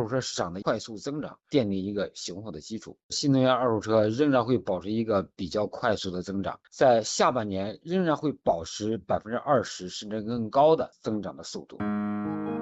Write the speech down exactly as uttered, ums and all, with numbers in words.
手车市场的快速增长奠定一个雄厚的基础。新能源二手车仍然会保持一个比较快速的增长，在下半年仍然会保持百分之二十甚至更高的增长的速度。